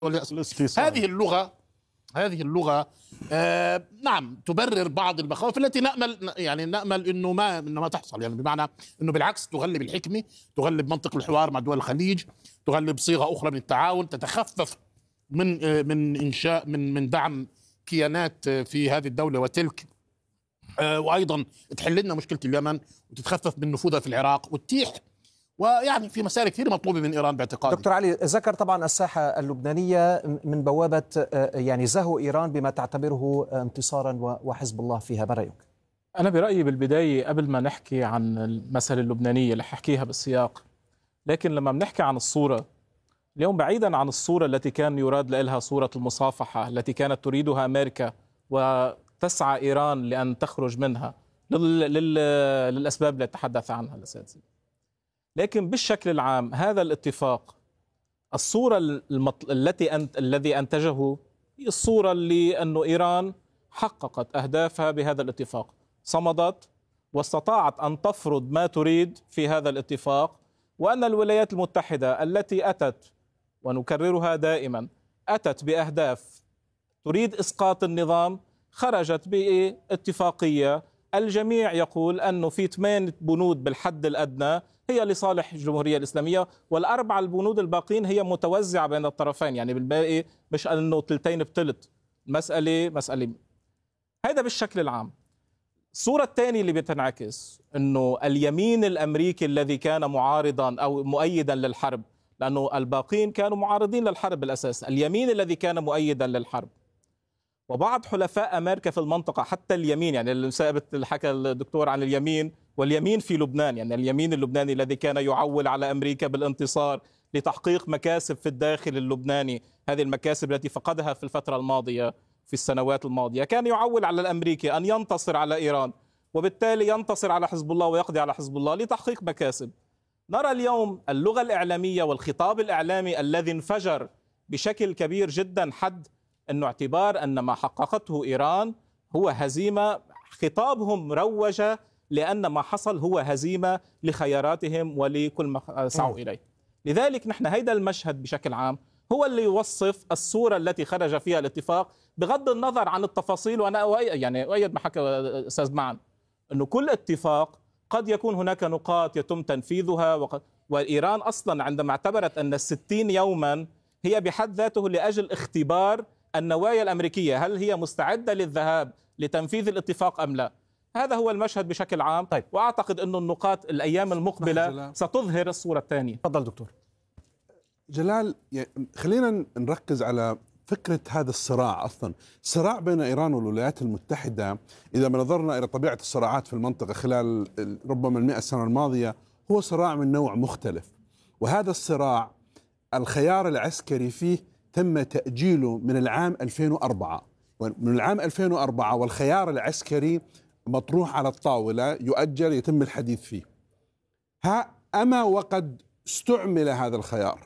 الاستيصال. هذه اللغة نعم تبرر بعض المخاوف التي نأمل انه ما تحصل، يعني بمعنى انه بالعكس تغلب الحكمة، تغلب منطق الحوار مع دول الخليج، تغلب صيغة اخرى من التعاون، تتخفف من انشاء من دعم كيانات في هذه الدولة وتلك، وايضا تحل لنا مشكلة اليمن وتتخفف من نفوذها في العراق وتتيح، ويعني في مسائل كثير مطلوبة من إيران باعتقادي. دكتور علي، ذكر طبعا الساحة اللبنانية من بوابة يعني زهو إيران بما تعتبره انتصارا وحزب الله فيها، ما رأيك؟ أنا برأيي بالبداية قبل ما نحكي عن المسألة اللبنانية اللي حكيها بالسياق، لكن لما بنحكي عن الصورة اليوم، بعيدا عن الصورة التي كان يراد لها صورة المصافحة التي كانت تريدها أمريكا وتسعى إيران لأن تخرج منها للأسباب التي تحدث عنها الأساتذة، لكن بالشكل العام هذا الاتفاق الصورة الذي أنتجه هي الصورة اللي أنه إيران حققت أهدافها بهذا الاتفاق، صمدت واستطاعت أن تفرض ما تريد في هذا الاتفاق، وأن الولايات المتحدة التي أتت، ونكررها دائما، أتت بأهداف تريد إسقاط النظام، خرجت باتفاقية الجميع يقول أنه في 8 بنود بالحد الأدنى هي لصالح الجمهورية الإسلامية، والأربعة البنود الباقين هي متوزعة بين الطرفين، يعني بالباقي مش أنه تلتين بتلت، مسألة. هذا بالشكل العام. الصورة الثانية اللي بتنعكس أنه اليمين الأمريكي الذي كان معارضا أو مؤيدا للحرب، لأنه الباقين كانوا معارضين للحرب بالأساس، اليمين الذي كان مؤيدا للحرب وبعض حلفاء أمريكا في المنطقة، حتى اليمين، يعني اللي حكى الدكتور عن اليمين واليمين في لبنان، يعني اليمين اللبناني الذي كان يعول على أمريكا بالانتصار لتحقيق مكاسب في الداخل اللبناني، هذه المكاسب التي فقدها في الفترة الماضية في السنوات الماضية، كان يعول على الأمريكي أن ينتصر على إيران وبالتالي ينتصر على حزب الله ويقضي على حزب الله لتحقيق مكاسب. نرى اليوم اللغة الإعلامية والخطاب الإعلامي الذي انفجر بشكل كبير جدا، حد أنه اعتبار أن ما حققته إيران هو هزيمة، خطابهم روج لأن ما حصل هو هزيمة لخياراتهم ولكل ما سعوا إليه. لذلك نحن هيدا المشهد بشكل عام هو اللي يوصف الصورة التي خرج فيها الاتفاق، بغض النظر عن التفاصيل. وأنا أؤيد ما حكى أستاذ معن أنه كل اتفاق قد يكون هناك نقاط يتم تنفيذها، وإيران أصلا عندما اعتبرت أن 60 يوما هي بحد ذاته لأجل اختبار النوايا الأمريكية، هل هي مستعدة للذهاب لتنفيذ الاتفاق أم لا. هذا هو المشهد بشكل عام. طيب. وأعتقد أن النقاط الأيام المقبلة ستظهر الصورة الثانية. تفضل دكتور جلال. خلينا نركز على فكرة هذا الصراع. أصلا الصراع بين إيران والولايات المتحدة، إذا ما نظرنا إلى طبيعة الصراعات في المنطقة خلال ربما 100 سنة الماضية، هو صراع من نوع مختلف. وهذا الصراع الخيار العسكري فيه تم تأجيله من العام 2004، من العام 2004 والخيار العسكري مطروح على الطاولة، يؤجل، يتم الحديث فيه. أما وقد استعمل هذا الخيار،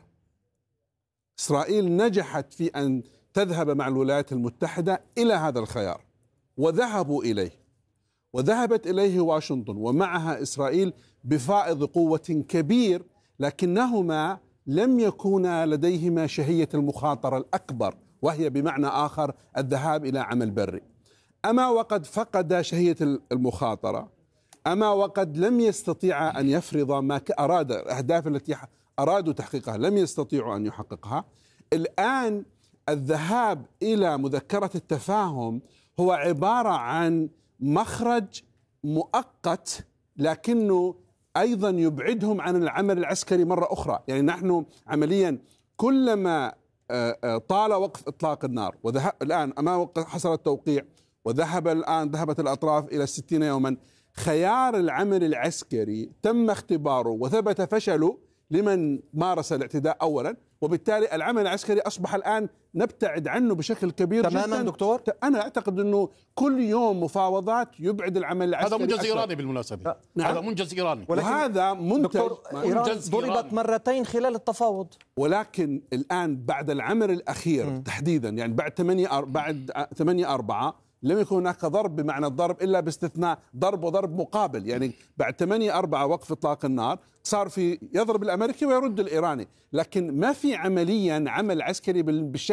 إسرائيل نجحت في أن تذهب مع الولايات المتحدة إلى هذا الخيار، وذهبوا إليه، وذهبت إليه واشنطن ومعها إسرائيل بفائض قوة كبير، لكنهما لم يكونا لديهما شهية المخاطرة الأكبر، وهي بمعنى آخر الذهاب إلى عمل بري. أما وقد فقد شهية المخاطرة، أما وقد لم يستطيع أن يفرض ما أراد، الأهداف التي أرادوا تحقيقها لم يستطيعوا أن يحققها. الآن الذهاب إلى مذكرة التفاهم هو عبارة عن مخرج مؤقت، لكنه أيضا يبعدهم عن العمل العسكري مرة أخرى. يعني نحن عمليا كلما طال وقف إطلاق النار، الآن أمام حصل التوقيع ذهبت الأطراف إلى 60 يوما، خيار العمل العسكري تم اختباره وثبت فشله لمن مارس الاعتداء أولا، وبالتالي العمل العسكري أصبح الآن نبتعد عنه بشكل كبير تماما جدا. دكتور، أنا أعتقد أنه كل يوم مفاوضات يبعد العمل العسكري. هذا منجز إيراني بالمناسبة. نعم. هذا منجز إيراني، وهذا منتج. إيران ضربت مرتين خلال التفاوض، ولكن الآن بعد العمل الأخير تحديدا، يعني بعد 8/4 لم يكن هناك ضرب بمعنى الضرب إلا باستثناء ضرب وضرب مقابل. يعني بعد 8/4 وقف إطلاق النار صار في يضرب الأمريكي ويرد الإيراني، لكن ما في عمليا عمل عسكري بالشكل